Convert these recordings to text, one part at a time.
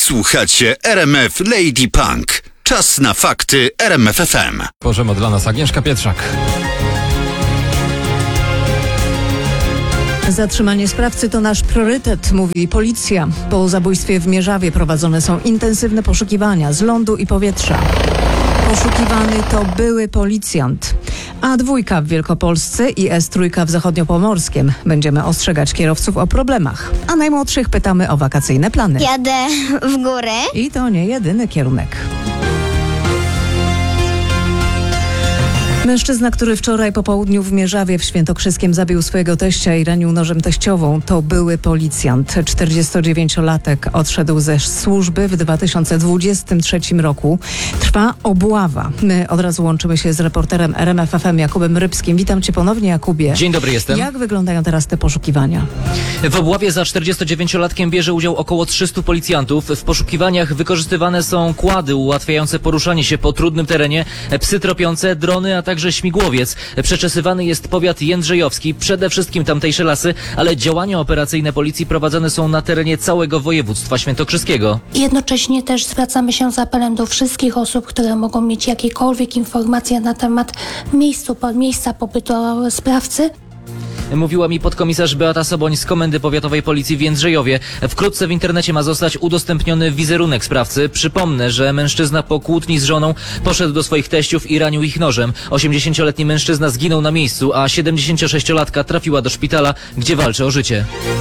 Słuchacie RMF Lady Punk. Czas na fakty RMF FM. Tworzymy dla nas Agnieszka Pietrzak. Zatrzymanie sprawcy to nasz priorytet, mówi policja. Po zabójstwie w Mierzawie prowadzone są intensywne poszukiwania z lądu i powietrza. Poszukiwany to były policjant. A2 w Wielkopolsce i S3 w Zachodniopomorskiem. Będziemy ostrzegać kierowców o problemach. A najmłodszych pytamy o wakacyjne plany. Jadę w górę. I to nie jedyny kierunek. Mężczyzna, który wczoraj po południu w Mierzawie w Świętokrzyskiem zabił swojego teścia i ranił nożem teściową, to były policjant. 49-latek odszedł ze służby w 2023 roku. Trwa obława. My od razu łączymy się z reporterem RMF FM Jakubem Rybskim. Witam cię ponownie, Jakubie. Dzień dobry, jestem. Jak wyglądają teraz te poszukiwania? W obławie za 49-latkiem bierze udział około 300 policjantów. W poszukiwaniach wykorzystywane są kłady ułatwiające poruszanie się po trudnym terenie, psy tropiące, drony, a także śmigłowiec. Przeczesywany jest powiat jędrzejowski, przede wszystkim tamtejsze lasy, ale działania operacyjne policji prowadzone są na terenie całego województwa świętokrzyskiego. Jednocześnie też zwracamy się z apelem do wszystkich osób, które mogą mieć jakiekolwiek informacje na temat miejsca pobytu sprawcy. Mówiła mi podkomisarz Beata Soboń z Komendy Powiatowej Policji w Jędrzejowie. Wkrótce w internecie ma zostać udostępniony wizerunek sprawcy. Przypomnę, że mężczyzna po kłótni z żoną poszedł do swoich teściów i ranił ich nożem. 80-letni mężczyzna zginął na miejscu, a 76-latka trafiła do szpitala, gdzie walczy o życie.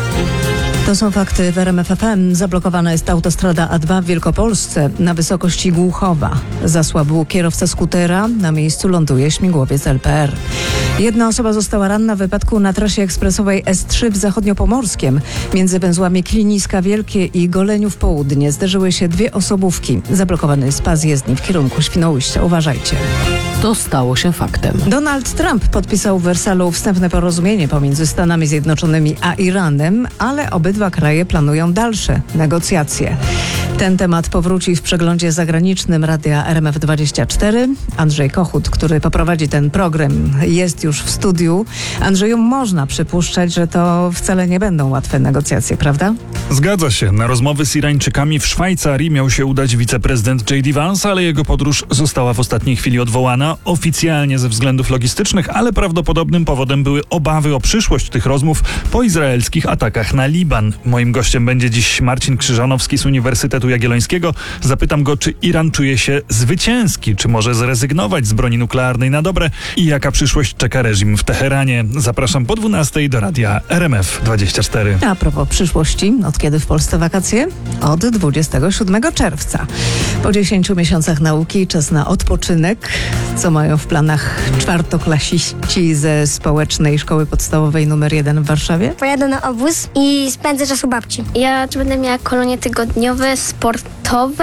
To są fakty w RMF FM. Zablokowana jest autostrada A2 w Wielkopolsce na wysokości Głuchowa. Zasłabł kierowca skutera, na miejscu ląduje śmigłowiec LPR. Jedna osoba została ranna w wypadku na trasie ekspresowej S3 w Zachodniopomorskiem. Między węzłami Kliniska Wielkie i Goleniów Południe zderzyły się dwie osobówki. Zablokowany jest pas jezdni w kierunku Świnoujścia. Uważajcie. To stało się faktem. Donald Trump podpisał w Wersalu wstępne porozumienie pomiędzy Stanami Zjednoczonymi a Iranem, ale obydwa kraje planują dalsze negocjacje. Ten temat powróci w przeglądzie zagranicznym Radia RMF24. Andrzej Kochut, który poprowadzi ten program, jest już w studiu. Andrzeju, można przypuszczać, że to wcale nie będą łatwe negocjacje, prawda? Zgadza się. Na rozmowy z Irańczykami w Szwajcarii miał się udać wiceprezydent J.D. Vance, ale jego podróż została w ostatniej chwili odwołana. Oficjalnie ze względów logistycznych, ale prawdopodobnym powodem były obawy o przyszłość tych rozmów po izraelskich atakach na Liban. Moim gościem będzie dziś Marcin Krzyżanowski z Uniwersytetu Jagiellońskiego. Zapytam go, czy Iran czuje się zwycięski, czy może zrezygnować z broni nuklearnej na dobre i jaka przyszłość czeka reżim w Teheranie. Zapraszam po 12:00 do radia RMF24. A propos przyszłości, od kiedy w Polsce wakacje? Od 27 czerwca. Po 10 miesiącach nauki czas na odpoczynek. Co mają w planach czwartoklasiści ze Społecznej Szkoły Podstawowej nr 1 w Warszawie? Pojadę na obóz i spędzę czas u babci. Ja będę miała kolonie tygodniowe, sportowe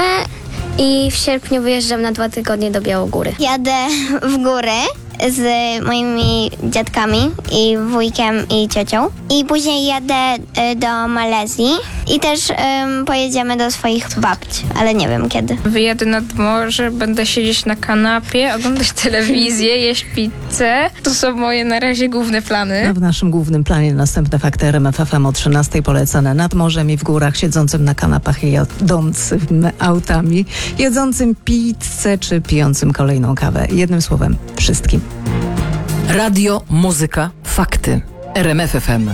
i w sierpniu wyjeżdżam na 2 tygodnie do Białogóry. Jadę w górę z moimi dziadkami i wujkiem i ciocią. I później jadę do Malezji i też pojedziemy do swoich babci, ale nie wiem kiedy. Wyjadę nad morze, będę siedzieć na kanapie, oglądać telewizję, jeść pizzę. To są moje na razie główne plany. A w naszym głównym planie następne fakty RMF FM o 13:00 polecane nad morzem i w górach, siedzącym na kanapach i jadącym autami, jedzącym pizzę czy pijącym kolejną kawę. Jednym słowem, wszystkim. Radio, muzyka, fakty. RMF FM.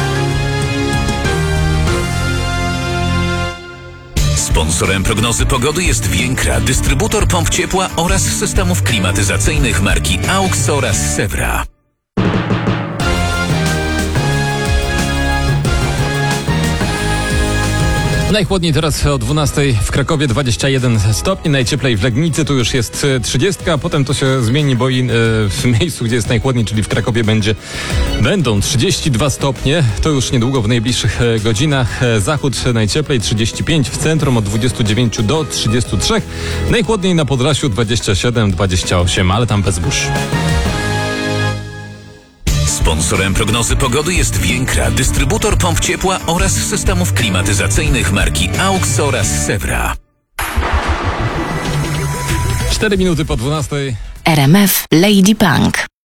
Sponsorem prognozy pogody jest Więkra, dystrybutor pomp ciepła oraz systemów klimatyzacyjnych marki AUX oraz Sewra. Najchłodniej teraz o 12:00 w Krakowie 21 stopni, najcieplej w Legnicy, tu już jest 30, a potem to się zmieni, bo w miejscu, gdzie jest najchłodniej, czyli w Krakowie będą 32 stopnie, to już niedługo w najbliższych godzinach. Zachód najcieplej 35, w centrum od 29 do 33, najchłodniej na Podlasiu 27-28, ale tam bez burz. Sponsorem prognozy pogody jest Więkra, dystrybutor pomp ciepła oraz systemów klimatyzacyjnych marki AUX oraz Sewra. 4 minuty po 12:00. RMF Lady Punk.